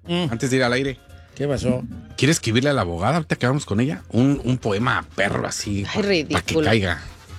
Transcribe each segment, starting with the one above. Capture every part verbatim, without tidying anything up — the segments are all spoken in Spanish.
mm. antes de ir al aire. ¿Qué pasó? ¿Quiere escribirle a la abogada ahorita que vamos con ella? Un, un poema perro así. Ay, para que caiga.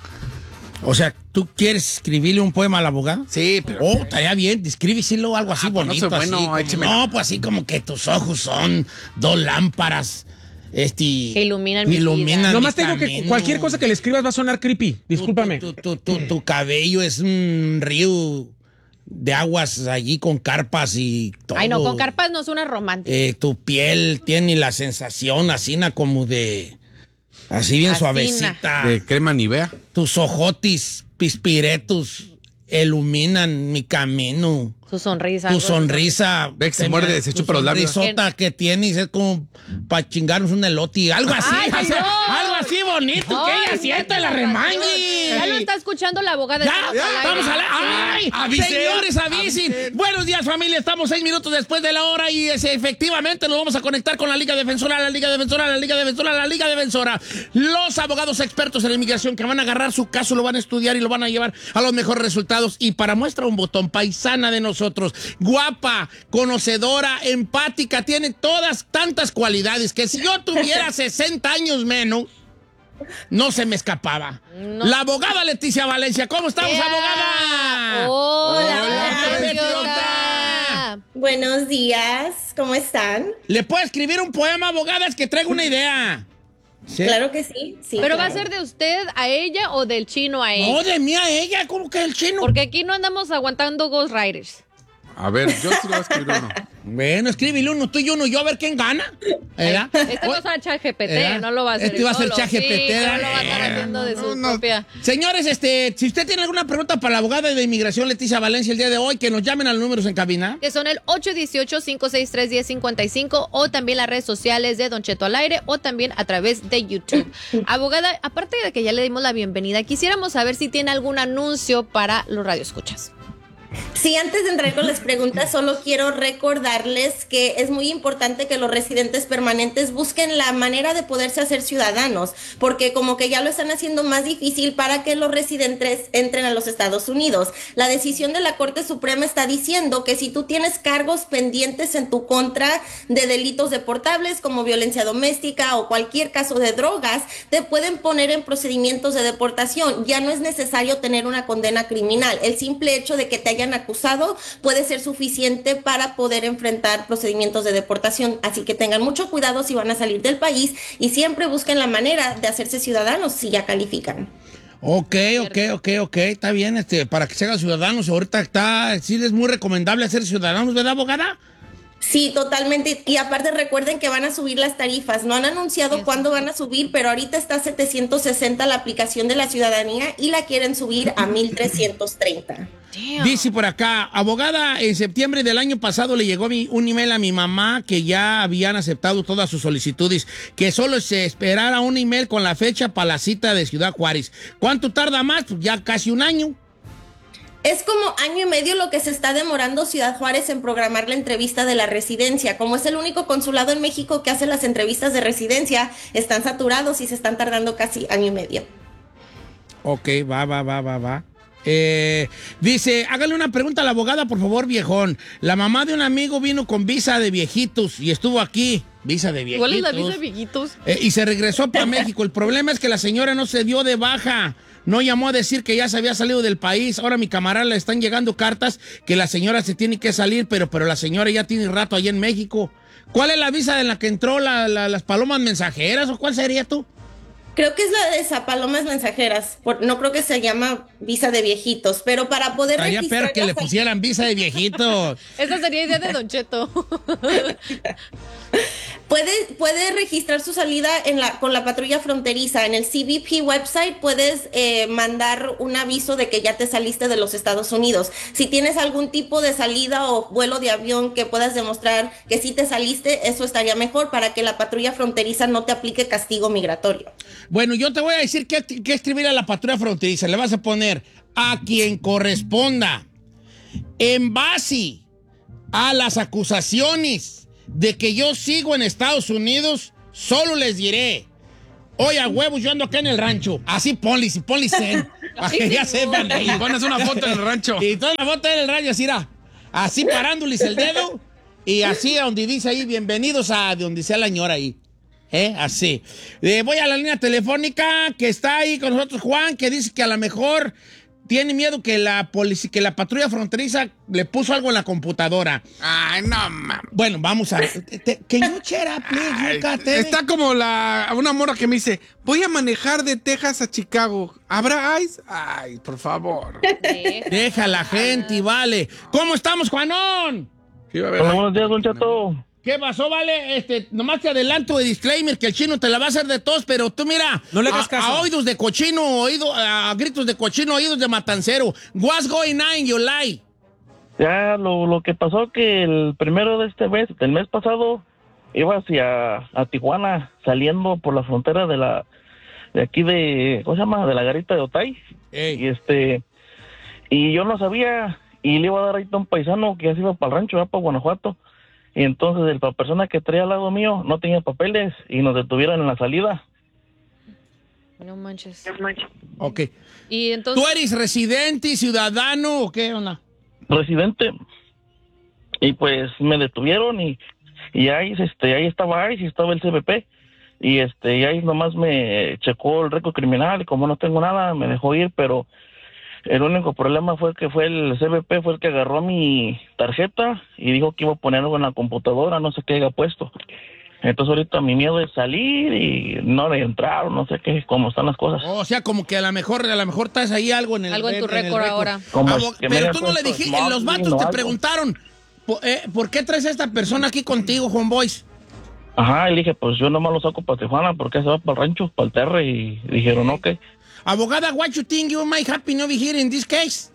O sea, ¿tú quieres escribirle un poema a la abogada? Sí, pero... Oh, estaría bien, escríbeselo algo así ah, bonito. Pues no, así, bueno, como, no, pues así como que tus ojos son dos lámparas. Este, que iluminan mi iluminan vida. Nomás tengo que cualquier cosa que le escribas va a sonar creepy. Discúlpame. Tu, tu, tu, tu, tu cabello es un río de aguas allí con carpas y todo. Ay, no, con carpas no suena romántico. Eh, tu piel tiene la sensación así como de... Así bien Asina. suavecita. De crema Nivea. Tus ojotis pispiretos iluminan mi camino. Su sonrisa. Tu sonrisa. Ve que se muerde, se chupa los labios. Tu sonrisota que tienes es como para chingarnos un elote. Algo así. Ay, o sea, no. algo así bonito que ella sienta la remangui. Ya lo está escuchando la abogada. Ya, Estamos ya, al aire. vamos a la... ¡Ay! Avisen, Señores, avisen. avisen. Buenos días, familia. Estamos seis minutos después de la hora y es, efectivamente nos vamos a conectar con la Liga Defensora, la Liga Defensora, la Liga Defensora, la Liga Defensora. Los abogados expertos en inmigración que van a agarrar su caso, lo van a estudiar y lo van a llevar a los mejores resultados. Y para muestra un botón, paisana de nosotros, guapa, conocedora, empática, tiene todas tantas cualidades que si yo tuviera sesenta años menos, no se me escapaba. No. La abogada Leticia Valencia. ¿Cómo estamos, yeah. abogada? Hola, Hola, Betiota. Buenos días, ¿cómo están? ¿Le puedo escribir un poema, abogada? Es que traigo una idea. ¿Sí? Claro que sí, sí. ¿Pero claro. va a ser de usted a ella o del chino a ella? No, de mí a ella, ¿cómo que el chino? Porque aquí no andamos aguantando Ghost Riders. A ver, yo sí lo voy a escribir uno. Bueno, escríbele uno, tú y uno, yo a ver quién gana. ¿Verdad? Este no es ChatGPT, no lo va a hacer. Este va a ser solo. ChatGPT. Sí, no lo va a estar haciendo de su No, no. propia. Señores, este, si usted tiene alguna pregunta para la abogada de inmigración Leticia Valencia el día de hoy, que nos llamen a los números en cabina. Que son el ocho uno ocho, cinco seis tres, uno cero cinco cinco o también las redes sociales de Don Cheto al aire o también a través de YouTube. Abogada, aparte de que ya le dimos la bienvenida, quisiéramos saber si tiene algún anuncio para los radioescuchas. Sí, antes de entrar con las preguntas, solo quiero recordarles que es muy importante que los residentes permanentes busquen la manera de poderse hacer ciudadanos, porque como que ya lo están haciendo más difícil para que los residentes entren a los Estados Unidos. La decisión de la Corte Suprema está diciendo que si tú tienes cargos pendientes en tu contra de delitos deportables como violencia doméstica o cualquier caso de drogas, te pueden poner en procedimientos de deportación. Ya no es necesario tener una condena criminal. El simple hecho de que te hayan acusado puede ser suficiente para poder enfrentar procedimientos de deportación, así que tengan mucho cuidado si van a salir del país y siempre busquen la manera de hacerse ciudadanos si ya califican. Ok, ok, ok, ok, está bien, este, para que se hagan ciudadanos, ahorita está, sí es muy recomendable hacer ciudadanos, ¿verdad, abogada? Sí, totalmente. Y aparte recuerden que van a subir las tarifas. No han anunciado cuándo van a subir, pero ahorita está a setecientos sesenta la aplicación de la ciudadanía y la quieren subir a mil trescientos treinta. Damn. Dice por acá, abogada, en septiembre del año pasado le llegó mi, un email a mi mamá que ya habían aceptado todas sus solicitudes, que solo se esperara un email con la fecha para la cita de Ciudad Juárez. ¿Cuánto tarda más? Pues ya casi un año. Es como año y medio lo que se está demorando Ciudad Juárez en programar la entrevista de la residencia. Como es el único consulado en México que hace las entrevistas de residencia, están saturados y se están tardando casi año y medio. Ok, va, va, va, va, va. Eh, dice, hágale una pregunta a la abogada, por favor, viejón. La mamá de un amigo vino con visa de viejitos y estuvo aquí. Visa de viejitos. ¿Cuál es la visa de viejitos? Eh, y se regresó para México. El problema es que la señora no se dio de baja. No llamó a decir que ya se había salido del país. Ahora mi camarada le están llegando cartas que la señora se tiene que salir, pero, pero la señora ya tiene rato allá en México. ¿Cuál es la visa en la que entró la, la, las palomas mensajeras o cuál sería tú? Creo que es la de Zapalomas Mensajeras. Por, no creo que se llama visa de viejitos, pero para poder Estaría registrar peor que le las- pusieran visa de viejitos. Esa sería idea de Don Cheto. Puede, puede registrar su salida en la, con la patrulla fronteriza. En el C B P website puedes eh, mandar un aviso de que ya te saliste de los Estados Unidos. Si tienes algún tipo de salida o vuelo de avión que puedas demostrar que sí te saliste, eso estaría mejor para que la patrulla fronteriza no te aplique castigo migratorio. Bueno, yo te voy a decir qué, qué escribir a la patrulla fronteriza. Le vas a poner a quien corresponda en base a las acusaciones de que yo sigo en Estados Unidos, solo les diré, oye, a huevos, yo ando acá en el rancho. Así ponle, si ponle zen, para que ya sepan. Y pones una foto en el rancho. Y toda la foto en el rancho, así, era, así parándoles el dedo Y así, a donde dice ahí, bienvenidos a donde sea la señora ahí. ¿Eh? Así. Eh, voy a la línea telefónica que está ahí con nosotros, Juan, que dice que a lo mejor tiene miedo que la polici- que la patrulla fronteriza le puso algo en la computadora. Ay, no, mames. Bueno, vamos a ver. Te- Can you shut up, please? You got it. Está como la una mora que me dice, voy a manejar de Texas a Chicago. ¿Habrá ice? Ay, por favor. Sí. Deja a la gente y vale. ¿Cómo estamos, Juanón? Sí, va a haber Hola, ice. buenos días, Don Cheto. ¿Qué pasó, vale? Este, nomás te adelanto de disclaimer que el chino te la va a hacer de tos, pero tú mira, No le hagas a, caso. a oídos de cochino, oído, a gritos de cochino, oídos de matancero. What's going on in your life? Ya lo, lo que pasó que el primero de este mes, del mes pasado, iba hacia a Tijuana, saliendo por la frontera de la de aquí de, ¿cómo se llama? De la garita de Otay. Ey. Y este, y yo no sabía, y le iba a dar ahí a un paisano que ya se iba para el rancho, ya para Guanajuato. Y entonces el- la persona que traía al lado mío no tenía papeles y nos detuvieron en la salida. No manches. Ok. Y entonces. ¿Tú eres residente y ciudadano o qué onda? Residente, y pues me detuvieron y, y ahí este ahí estaba ahí y estaba el C B P y este y ahí nomás me checó el récord criminal y como no tengo nada me dejó ir, pero el único problema fue que fue el C B P fue el que agarró mi tarjeta y dijo que iba a poner algo en la computadora, no sé qué haya puesto. Entonces ahorita mi miedo es salir y no de entrar, no sé qué, cómo están las cosas. O sea, como que a lo mejor, a lo mejor traes ahí algo en el Algo en tu el récord ahora. Como Abo- que me pero haya tú no le puesto dijiste, los smuggling vatos o te algo. preguntaron, po- eh, ¿por qué traes a esta persona aquí contigo, Juan Boys? Ajá, y le dije, pues yo nomás lo saco para Tijuana porque se va para el rancho, para el terre, y dijeron, ok. Abogada, what you think you might happen over here in this case?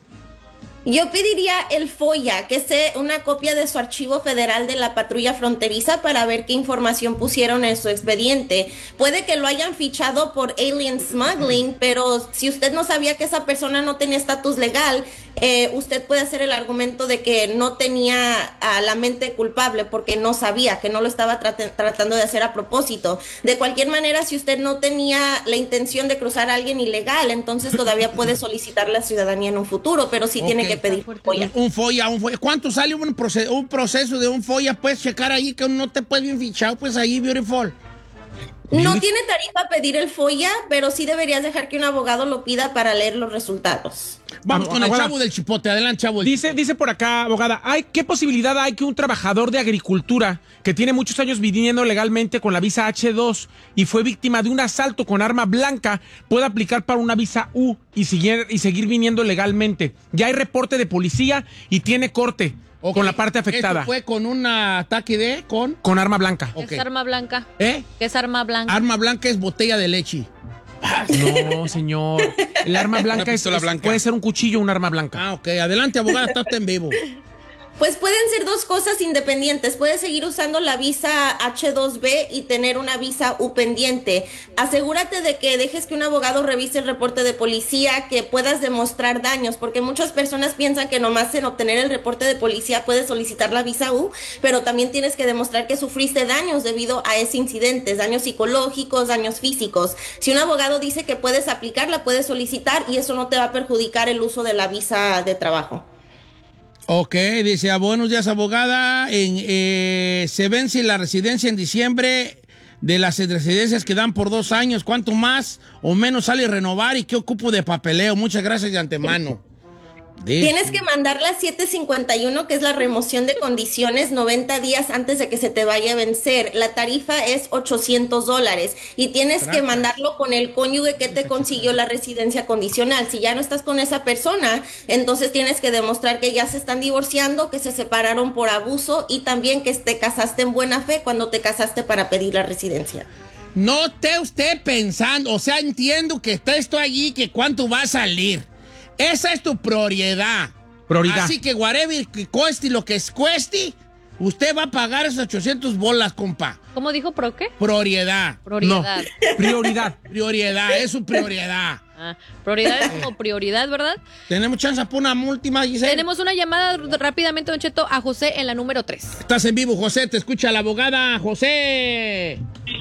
Yo pediría el FOIA, que es una copia de su archivo federal de la patrulla fronteriza para ver qué información pusieron en su expediente. Puede que lo hayan fichado por alien smuggling, pero si usted no sabía que esa persona no tenía estatus legal, eh, usted puede hacer el argumento de que no tenía a la mente culpable porque no sabía, que no lo estaba trat- tratando de hacer a propósito. De cualquier manera, si usted no tenía la intención de cruzar a alguien ilegal, entonces todavía puede solicitar la ciudadanía en un futuro, pero sí tiene Ok. que pedir FOIA. Un FOIA, un FOIA. ¿Cuánto sale un, proce- un proceso de un FOIA? Puedes checar ahí que no te puedes bien fichado, pues ahí, beautiful. No tiene tarifa pedir el FOIA, pero sí deberías dejar que un abogado lo pida para leer los resultados. Vamos con el Abogada. chavo del chipote. Adelante, chavo. del Dice, dice por acá, abogada, ¿hay, ¿qué posibilidad hay que un trabajador de agricultura que tiene muchos años viniendo legalmente con la visa H dos y fue víctima de un asalto con arma blanca pueda aplicar para una visa U y seguir, y seguir viniendo legalmente? Ya hay reporte de policía y tiene corte Ok. con la parte afectada. Esto fue con un ataque de, con, Con arma blanca. ¿Qué Ok. es arma blanca? ¿eh? ¿Qué es arma blanca? Arma blanca es botella de leche. No, señor. El arma blanca, Una es, pistola es- blanca. puede ser un cuchillo o un arma blanca. Ah, ok. Adelante, abogada, está usted en vivo. Pues pueden ser dos cosas independientes. Puedes seguir usando la visa H dos B y tener una visa U pendiente. Asegúrate de que dejes que un abogado revise el reporte de policía, que puedas demostrar daños, porque muchas personas piensan que nomás en obtener el reporte de policía puedes solicitar la visa U, pero también tienes que demostrar que sufriste daños debido a ese incidente, daños psicológicos, daños físicos. Si un abogado dice que puedes aplicarla, puedes solicitar y eso no te va a perjudicar el uso de la visa de trabajo. Ok, dice, ah, buenos días, abogada. En, eh, se vence la residencia en diciembre de las residencias que dan por dos años. ¿Cuánto más o menos sale renovar y qué ocupo de papeleo? Muchas gracias de antemano. Dice. Tienes que mandar la siete cincuenta y uno, que es la remoción de condiciones, noventa días antes de que se te vaya a vencer. La tarifa es ochocientos dólares y tienes que mandarlo con el cónyuge que te consiguió la residencia condicional. Si ya no estás con esa persona, entonces tienes que demostrar que ya se están divorciando, que se separaron por abuso y también que te casaste en buena fe cuando te casaste para pedir la residencia. No esté usted pensando, o sea, entiendo que está esto allí, que cuánto va a salir. Esa es tu prioridad. Prioridad. Así que whatever que cueste lo que cueste, usted va a pagar esos ochocientos bolas, compa. ¿Cómo dijo pro qué? Prioridad. Prioridad. No. Prioridad. Prioridad, es su prioridad. Ah, prioridad es como prioridad, ¿verdad? Tenemos chance para una última, Giselle. Tenemos una llamada r- rápidamente, Don Cheto, a José en la número tres. Estás en vivo, José, te escucha la abogada. José.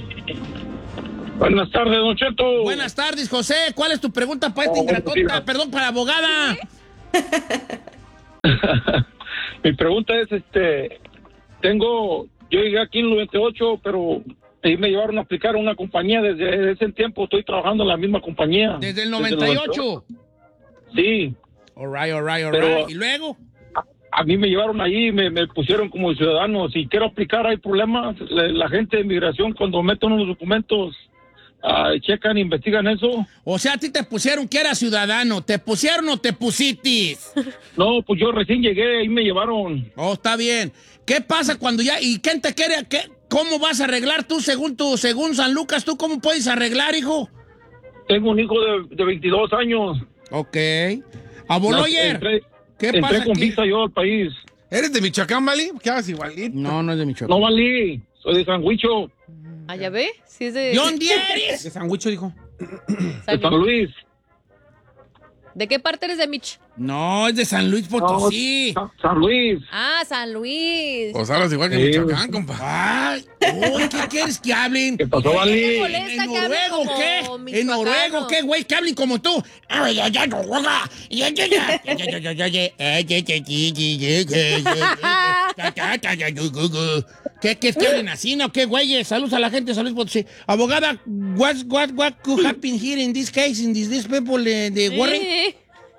Buenas tardes, Don Cheto. Buenas tardes, José. ¿Cuál es tu pregunta para esta Oh, buenos ingratota? días. Perdón, para la abogada. Mi pregunta es, este, tengo, yo llegué aquí en el noventa y ocho, pero ahí me llevaron a aplicar a una compañía. Desde ese tiempo estoy trabajando en la misma compañía. ¿Desde el noventa y ocho? Sí. All right, all right, all Pero- right. ¿Y luego? A mí me llevaron ahí, me, me pusieron como ciudadano. Si quiero aplicar, hay problemas. La, la gente de inmigración, cuando meten unos documentos, ah, checan, investigan eso. O sea, a ti te pusieron que eras ciudadano. ¿Te pusieron o te pusitis? No, pues yo recién llegué, ahí me llevaron. Oh, está bien. ¿Qué pasa cuando ya... ¿Y quién te quiere? ¿Qué, ¿Cómo vas a arreglar tú según tu, según San Lucas? ¿Tú cómo puedes arreglar, hijo? Tengo un hijo de, de veintidós años. Ok. Aboloyer, Entré, ¿qué entré pasa con aquí? visa yo al país. ¿Eres de Michoacán, Vali? ¿Qué hagas igualito? No, no es de Michoacán. No valí, soy de San Huicho, Ah, ¿ya ve? Sí es de... ¿De dónde eres? De sandwicho, dijo. de San Luis. ¿De qué parte eres de Mich? No, es de San Luis Potosí. No, San Luis. Ah, San Luis. Pues hablas igual que Sí. Michoacán, compa. Ay, uy, ¿qué quieres que hablen? ¿Qué pasó, Vali? Me ¿En molesta que hablen noruego como qué? ¿En michoacano. noruego qué, güey? Que hablen como tú. ¿Qué, qué, que hablen así, no? ¿Qué, güeyes? Saludos a la gente, saludos Potosí. Abogada, what, what, what could happen here in this case, in this, these people de, de Warren? Sí.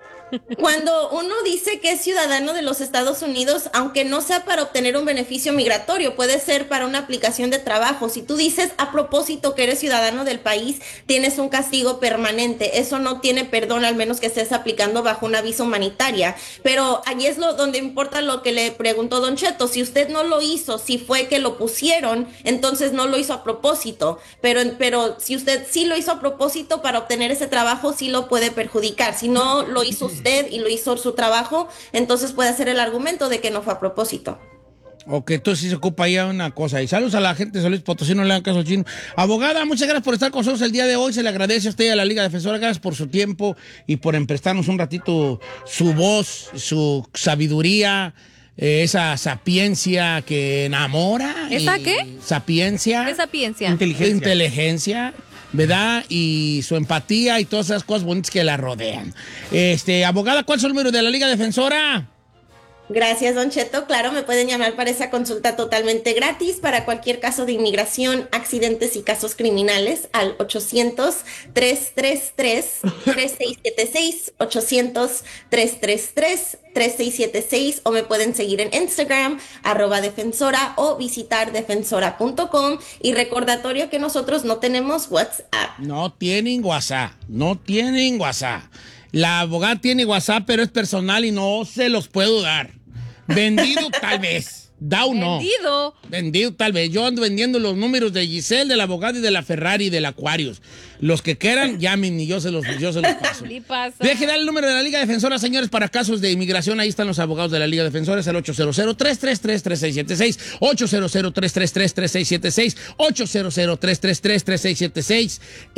Cuando uno dice que es ciudadano de los Estados Unidos, aunque no sea para obtener un beneficio migratorio, puede ser para una aplicación de trabajo. Si tú dices a propósito que eres ciudadano del país, tienes un castigo permanente. Eso no tiene perdón, al menos que estés aplicando bajo una visa humanitaria. Pero allí es lo donde importa lo que le preguntó Don Cheto. Si usted no lo hizo, si fue que lo pusieron, entonces no lo hizo a propósito. Pero, pero si usted sí lo hizo a propósito para obtener ese trabajo, sí lo puede perjudicar. Si no lo hizo usted y lo hizo su trabajo, entonces puede hacer el argumento de que no fue a propósito. Ok, entonces sí se ocupa ya una cosa. Y saludos a la gente de San Luis Potosí, no le hagan caso al chino. Abogada, muchas gracias por estar con nosotros el día de hoy. Se le agradece a usted y a la Liga Defensora. Gracias por su tiempo y por emprestarnos un ratito su voz, su sabiduría, eh, esa sapiencia que enamora. ¿Esa y- qué? Sapiencia. Esa sapiencia. Inteligencia. Inteligencia, ¿verdad? Y su empatía y todas esas cosas bonitas que la rodean. Este, abogada, ¿cuál es el número de la Liga Defensora? Gracias, Don Cheto. Claro, me pueden llamar para esa consulta totalmente gratis para cualquier caso de inmigración, accidentes y casos criminales al ochocientos, tres tres tres, tres seis siete seis, ochocientos, tres tres tres, tres seis siete seis, o me pueden seguir en Instagram, arroba defensora, o visitar defensora punto com. Y recordatorio que nosotros no tenemos WhatsApp. No tienen WhatsApp, no tienen WhatsApp. La abogada tiene WhatsApp, pero es personal y no se los puedo dar. Vendido tal vez. Da o no. Vendido. Vendido tal vez. Yo ando vendiendo los números de Giselle, de la abogada y de la Ferrari y del Aquarius. Los que quieran, llamen y yo se los, yo se los paso. ¿Qué pasa? Deje dar el número de la Liga Defensora, señores, para casos de inmigración. Ahí están los abogados de la Liga Defensora. Es el ocho cero cero, tres tres tres, tres seis siete seis. ocho cero cero, tres tres tres, tres seis siete seis. ocho cero cero, tres tres tres, tres seis siete seis.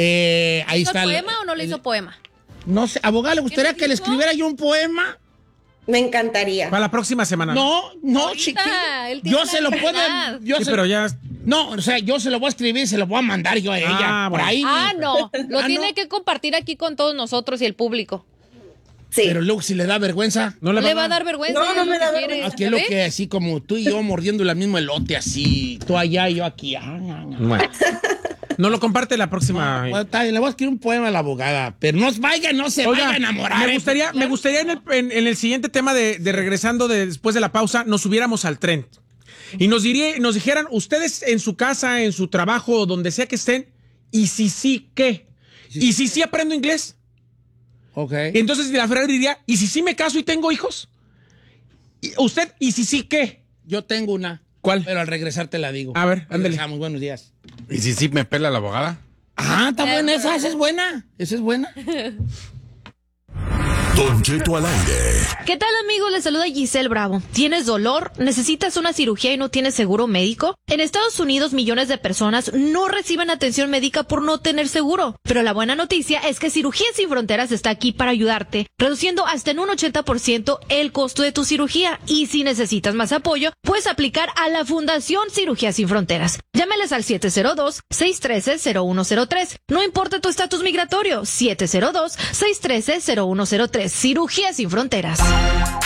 Eh, ahí ¿Hizo está. el- poema o no le hizo poema? No sé, abogada, ¿le gustaría ¿Qué que le dijo? escribiera yo un poema? Me encantaría. Para la próxima semana. No, no, Ahorita, chiquillo. él tiene Yo la se lo puedo. libertad. Yo Sí, se- pero ya. No, o sea, yo se lo voy a escribir, se lo voy a mandar yo a ella. Ah, por bueno. ahí. Ah, no. Lo Ah, tiene ¿no? que compartir aquí con todos nosotros y el público. Sí. Pero luego, si le da vergüenza. No No le, le va a dar vergüenza. No, no es lo me que da quiere. vergüenza. Aquí es lo ¿Ve? que así como tú y yo mordiendo el mismo elote, así. Tú allá y yo aquí. Ah, ah, ah. Bueno. No lo comparte la próxima. Bueno, está bien, le voy a escribir un poema a la abogada. Pero no vaya, no se Oiga, vaya a enamorar. me ¿eh? gustaría, me gustaría en, el, en- en el siguiente tema de, de regresando de, después de la pausa, nos subiéramos al tren. Y nos, diría, nos dijeran, ustedes en su casa, en su trabajo, donde sea que estén, y si sí, ¿qué? ¿Y si sí aprendo inglés? Ok. Entonces la Ferrari diría, ¿y si sí me caso y tengo hijos? ¿Y ¿Usted, y si sí, qué? Yo tengo una. ¿Cuál? Pero al regresar te la digo. A ver, ándale. Regresamos, buenos días. ¿Y si sí me pela la abogada? Ah, está buena esa, esa es buena. Esa es buena. Don Cheto al aire. ¿Qué tal, amigos? Les saluda Giselle Bravo. ¿Tienes dolor? ¿Necesitas una cirugía y no tienes seguro médico? En Estados Unidos, millones de personas no reciben atención médica por no tener seguro. Pero la buena noticia es que Cirugía Sin Fronteras está aquí para ayudarte, reduciendo hasta en un ochenta por ciento el costo de tu cirugía. Y si necesitas más apoyo, puedes aplicar a la Fundación Cirugía Sin Fronteras. Llámeles al siete cero dos, seis uno tres, cero uno cero tres. No importa tu estatus migratorio, siete cero dos, seis uno tres, cero uno cero tres. Cirugía Sin Fronteras.